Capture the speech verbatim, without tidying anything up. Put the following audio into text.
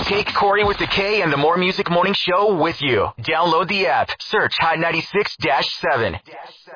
Take Corey with the K and the More Music Morning Show with you. Download the app. Search Hot ninety-six dash seven.